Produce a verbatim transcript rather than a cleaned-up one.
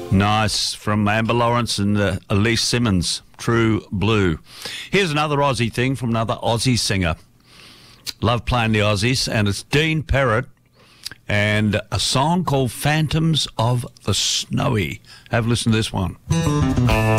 Nice, from Amber Lawrence and uh, Elise Simmons, True Blue. Here's another Aussie thing from another Aussie singer. Love playing the Aussies, and it's Dean Perrott and a song called Phantoms of the Snowy. Have a listen to this one.